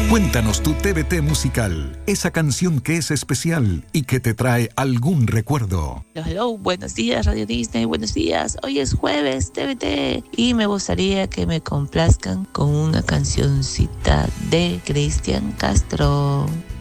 Cuéntanos tu TBT musical, esa canción que es especial y que te trae algún recuerdo. Hello, buenos días Radio Disney, buenos días. Hoy es jueves TBT y me gustaría que me complazcan con una cancioncita de Cristian Castro.